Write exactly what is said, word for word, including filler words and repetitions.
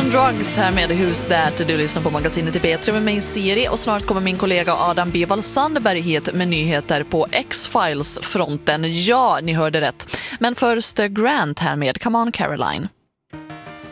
on Drugs här med Who's That. Du lyssnar på magasinet i B tre med mig Siri och snart kommer min kollega Adam Bivald Sandberg hit med nyheter på X-Files-fronten. Ja, ni hörde rätt. Men först Grant här med Come On Caroline.